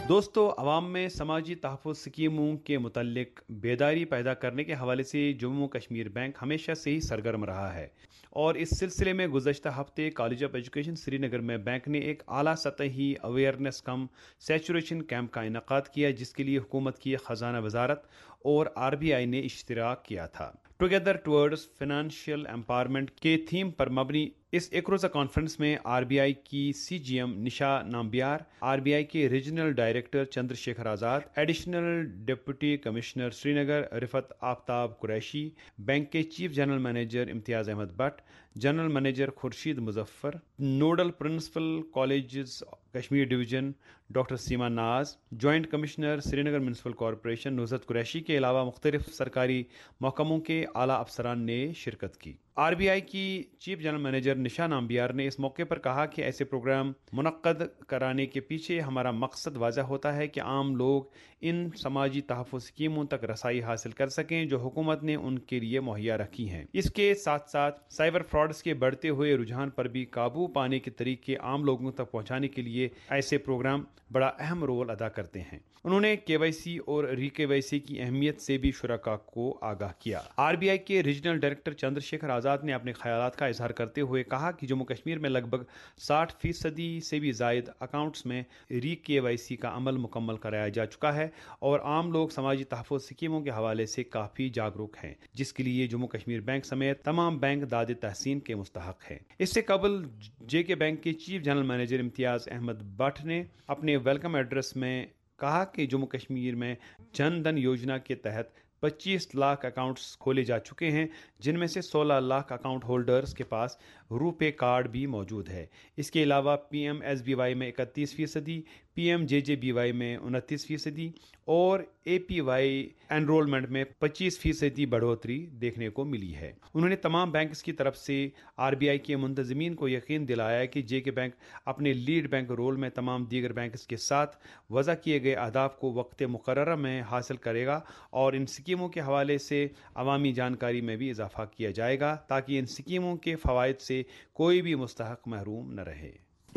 دوستو، عوام میں سماجی تحفظ اسکیموں کے متعلق بیداری پیدا کرنے کے حوالے سے جموں کشمیر بینک ہمیشہ سے ہی سرگرم رہا ہے، اور اس سلسلے میں گزشتہ ہفتے کالج آف ایجوکیشن سری نگر میں بینک نے ایک اعلیٰ سطحی اویئرنیس کم سیچوریشن کیمپ کا انعقاد کیا، جس کے لیے حکومت کی خزانہ وزارت اور RBI نے اشتراک کیا تھا۔ ٹوگیدر ٹورڈز فائنینشیل ایمپاورمنٹ کے تھیم پر مبنی اس ایک روزہ کانفرنس میں RBI کی CGM نشا نامبیار، RBI کے regional director Chandra Shekhar Azad, additional deputy commissioner سری نگر رفت آفتاب قریشی، بینک کے چیف جنرل مینیجر امتیاز Ahmad Bhat, general manager Khurshid Muzaffar, noodle principal colleges Kashmir division doctor سیما ناز، جوائنٹ کمشنر سری نگر میونسپل کارپوریشن نصرت قریشی کے علاوہ مختلف سرکاری محکموں کے اعلیٰ افسران نے شرکت کی۔ RBI کی چیف جنرل مینیجر نشا نامبیار نے اس موقع پر کہا کہ ایسے پروگرام منعقد کرانے کے پیچھے ہمارا مقصد واضح ہوتا ہے کہ عام لوگ ان سماجی تحفظ اسکیموں تک رسائی حاصل کر سکیں جو حکومت نے ان کے لیے مہیا رکھی ہیں۔ اس کے ساتھ ساتھ سائبر فراڈز کے بڑھتے ہوئے رجحان پر بھی قابو پانے کے طریقے عام لوگوں تک پہنچانے کے لیے ایسے پروگرام بڑا اہم رول ادا کرتے ہیں۔ انہوں نے KYC اور ری KYC کی اہمیت سے بھی شرکاء کو آگاہ کیا۔ RBI کے ریجنل ڈائریکٹر چندر شیکھر آزاد نے اپنے خیالات کا اظہار کرتے ہوئے کہا کہ جموں کشمیر میں لگ بھگ 60% سے بھی زائد اکاؤنٹس میں ری KYC کا عمل مکمل کرایا جا چکا ہے، اور عام لوگ سماجی تحفظ اسکیموں کے حوالے سے کافی جاگروک ہیں، جس کے لیے جموں کشمیر بینک سمیت تمام بینک داد تحسین کے مستحق ہیں۔ اس سے قبل JK بینک کے چیف جنرل مینیجر امتیاز احمد بٹ نے اپنے ویلکم ایڈریس میں کہا کہ جموں کشمیر میں جن دھن یوجنا کے تحت 25 لاکھ اکاؤنٹس کھولے جا چکے ہیں، جن میں سے 16 لاکھ اکاؤنٹ ہولڈرز کے پاس روپے کارڈ بھی موجود ہے۔ اس کے علاوہ PMSBY میں 31%، PMJJBY میں 29% اور APY انرولمنٹ میں 25% بڑھوتری دیکھنے کو ملی ہے۔ انہوں نے تمام بینکس کی طرف سے RBI کے منتظمین کو یقین دلایا کہ JK بینک اپنے لیڈ بینک رول میں تمام دیگر بینکس کے ساتھ وضع کیے گئے اہداف کو وقت مقررہ میں حاصل کرے گا، اور ان اسکیموں کے حوالے سے عوامی جانکاری میں بھی اضافہ کیا جائے گا تاکہ ان اسکیموں کے فوائد سے کوئی بھی مستحق محروم نہ رہے۔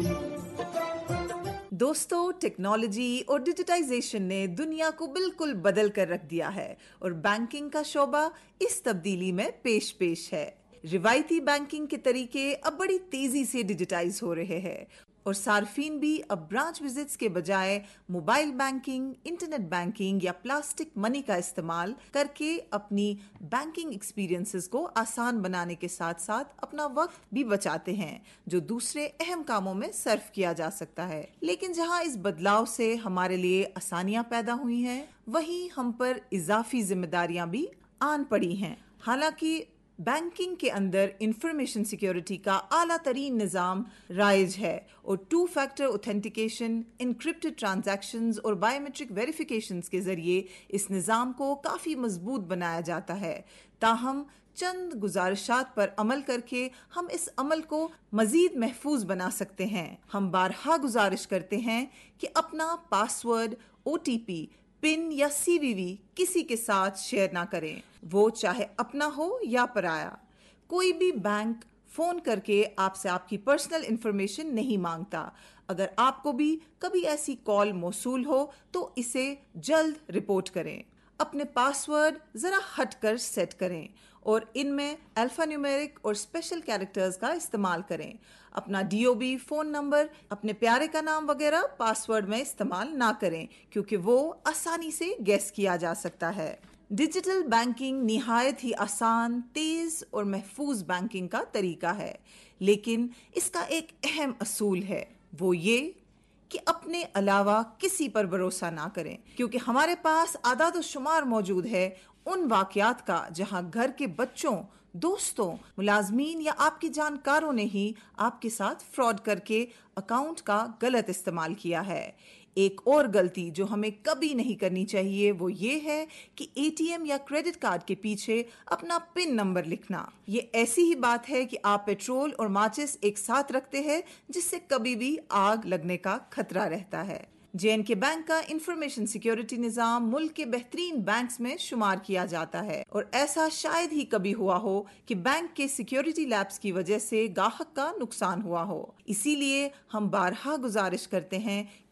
دوستو، ٹیکنالوجی اور ڈیجیٹائزیشن نے دنیا کو بالکل بدل کر رکھ دیا ہے، اور بینکنگ کا شعبہ اس تبدیلی میں پیش ہے۔ روایتی بینکنگ کے طریقے اب بڑی تیزی سے ڈیجیٹائز ہو رہے ہیں، اور صارفین بھی اب برانچ وزٹس کے بجائے موبائل بینکنگ، انٹرنیٹ بینکنگ یا پلاسٹک منی کا استعمال کر کے اپنی بینکنگ ایکسپیرینسز کو آسان بنانے کے ساتھ ساتھ اپنا وقت بھی بچاتے ہیں، جو دوسرے اہم کاموں میں صرف کیا جا سکتا ہے۔ لیکن جہاں اس بدلاؤ سے ہمارے لیے آسانیاں پیدا ہوئی ہیں، وہیں ہم پر اضافی ذمہ داریاں بھی آن پڑی ہیں۔ حالانکہ بینکنگ کے اندر انفارمیشن سیکیورٹی کا اعلیٰ ترین نظام رائج ہے، اور 2 فیکٹر اوتھینٹیکیشن، انکرپٹڈ ٹرانزیکشنز اور بائیومیٹرک ویریفیکیشنز کے ذریعے اس نظام کو کافی مضبوط بنایا جاتا ہے۔ تاہم چند گزارشات پر عمل کر کے ہم اس عمل کو مزید محفوظ بنا سکتے ہیں۔ ہم بارہا گزارش کرتے ہیں کہ اپنا پاسورڈ، OTP، پن یا CVV کسی کے ساتھ شیئر نہ کریں، وہ چاہے اپنا ہو یا پرایا۔ کوئی بھی بینک فون کر کے آپ سے آپ کی پرسنل انفارمیشن نہیں مانگتا۔ اگر آپ کو بھی کبھی ایسی کال موصول ہو تو اسے جلد رپورٹ کریں۔ اپنے پاسورڈ ذرا ہٹ کر سیٹ کریں، اور ان میں الفا نیومیرک اور اسپیشل کیریکٹرز کا استعمال کریں۔ اپنا DOB، فون نمبر، اپنے پیارے کا نام وغیرہ پاسورڈ میں استعمال نہ کریں، کیونکہ وہ آسانی سے گیس کیا جا سکتا ہے۔ ڈیجیٹل بینکنگ نہایت ہی آسان، تیز اور محفوظ بینکنگ کا طریقہ ہے، لیکن اس کا ایک اہم اصول ہے، وہ یہ کہ اپنے علاوہ کسی پر بھروسہ نہ کریں، کیونکہ ہمارے پاس اعداد و شمار موجود ہے ان واقعات کا جہاں گھر کے بچوں، دوستوں، ملازمین یا آپ کی جانکاروں نے ہی آپ کے ساتھ فراڈ کر کے اکاؤنٹ کا غلط استعمال کیا ہے۔ ایک اور غلطی جو ہمیں کبھی نہیں کرنی چاہیے وہ یہ ہے کہ ATM یا کریڈٹ کارڈ کے پیچھے اپنا پن نمبر لکھنا۔ یہ ایسی ہی بات ہے کہ آپ پیٹرول اور ماچس ایک ساتھ رکھتے ہیں، جس سے کبھی بھی آگ لگنے کا خطرہ رہتا ہے۔ JNK بینک کا انفارمیشن سیکیورٹی نظام ملک کے بہترین بینکس میں شمار کیا جاتا ہے، اور ایسا شاید ہی کبھی ہوا ہو کہ بینک کے سیکیورٹی لیپس کی وجہ سے گاہک کا نقصان ہوا ہو۔ اسی لیے ہم بارہا گزارش کرتے ہیں